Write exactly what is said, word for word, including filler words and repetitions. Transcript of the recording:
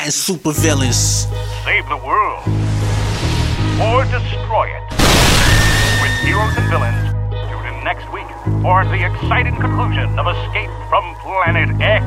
fighting supervillains. Save the world. Or destroy it. With heroes and villains, tune in next week for the exciting conclusion of Escape from Planet X.